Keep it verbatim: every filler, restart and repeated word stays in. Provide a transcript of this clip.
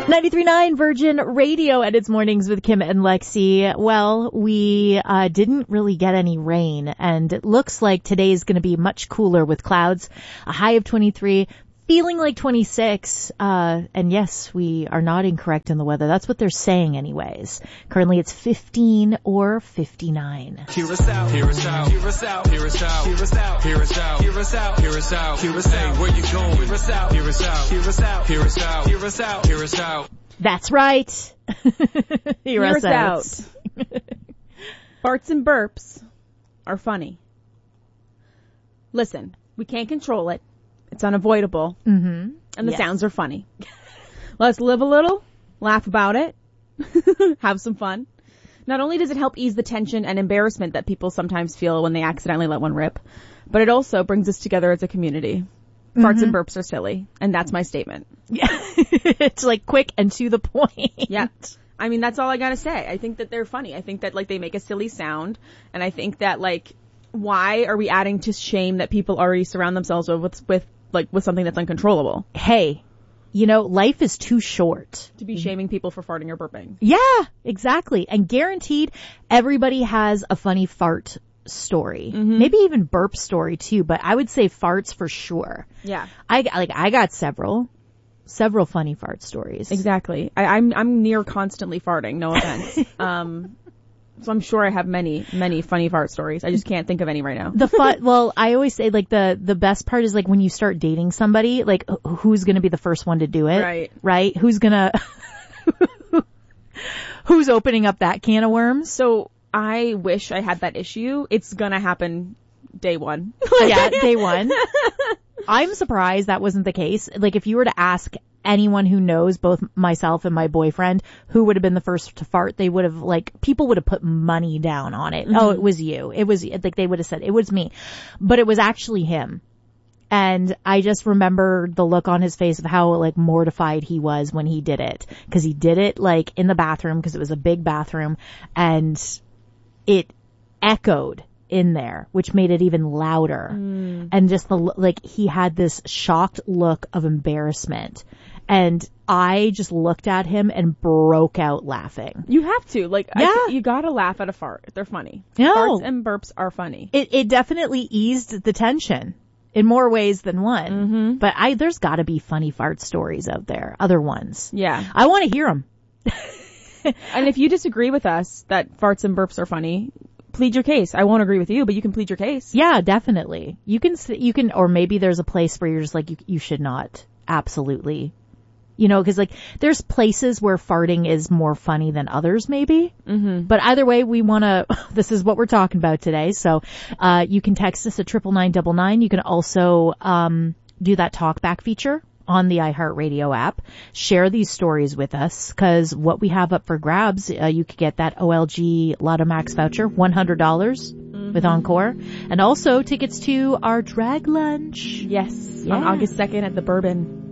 ninety-three point nine Virgin Radio at its mornings with Kim and Lexi. Well, we uh didn't really get any rain, and it looks like today is going to be much cooler with clouds. A high of twenty-three, feeling like twenty-six. Uh and yes, we are not incorrect in the weather. That's what they're saying anyways. Currently it's fifteen or fifty-nine. Hear us out, hear us out, hear us out, hear us out, hear us out, hear us out, hear us out, hear us out, hear us out, where you going? Hear us out, hear us out, hear us out, hear us out, hear us out, hear us out. That's right. Hear, Hear us us out. out. Farts and burps are funny. Listen, we can't control it. It's unavoidable. Mm-hmm. And the Yes. sounds are funny. Let's live a little, laugh about it, have some fun. Not only does it help ease the tension and embarrassment that people sometimes feel when they accidentally let one rip, but it also brings us together as a community. Farts Mm-hmm. and burps are silly, and that's my statement. Yeah. It's like quick and to the point. Yeah. I mean, that's all I gotta say. I think that they're funny. I think that, like, they make a silly sound, and I think that, like, why are we adding to shame that people already surround themselves with, with, like, with something that's uncontrollable? Hey, you know, life is too short To be shaming people for farting or burping. Yeah, exactly. And guaranteed everybody has a funny fart story. Mm-hmm. Maybe even burp story too, but I would say farts for sure. Yeah. I like I got several several funny fart stories. Exactly. I, I'm I'm near constantly farting, no offense. um so I'm sure I have many, many funny fart stories. I just can't think of any right now. The fun, well, I always say like the, the best part is like when you start dating somebody, like wh- who's going to be the first one to do it? Right. Right? Who's going to, who's opening up that can of worms? So I wish I had that issue. It's gonna happen day one. Yeah, day one. I'm surprised that wasn't the case. Like if you were to ask anyone who knows both myself and my boyfriend who would have been the first to fart, they would have like, people would have put money down on it. Mm-hmm. Oh, it was you. It was like, they would have said it was me, but it was actually him. And I just remember the look on his face of how like mortified he was when he did it. Cause he did it like in the bathroom cause it was a big bathroom and it echoed in there, which made it even louder. Mm. And just the, like, he had this shocked look of embarrassment. And I just looked at him and broke out laughing. You have to. Like, yeah. I, you gotta laugh at a fart. They're funny. No. Farts and burps are funny. It, it definitely eased the tension in more ways than one. Mm-hmm. But I, there's gotta be funny fart stories out there. Other ones. Yeah. I want to hear them. And if you disagree with us that farts and burps are funny, plead your case. I won't agree with you, but you can plead your case. Yeah, definitely. You can, you can, or maybe there's a place where you're just like, you, you should not. Absolutely. You know, cause like there's places where farting is more funny than others maybe. Mm-hmm. But either way, we want to, this is what we're talking about today. So, uh, you can text us at triple nine double nine. You can also, um, do that talkback feature on the iHeartRadio app. Share these stories with us because what we have up for grabs, uh, you could get that O L G Lotto Max voucher, one hundred dollars mm-hmm. with Encore, and also tickets to our drag lunch. Yes, yeah. on August second at the Bourbon.